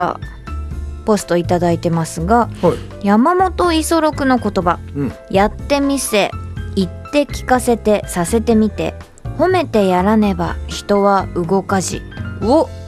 ポストいただいてますが、 はい、 山本五十六の言葉、やってみせ、言って聞かせて、させてみて、褒めてやらねば人は動かじを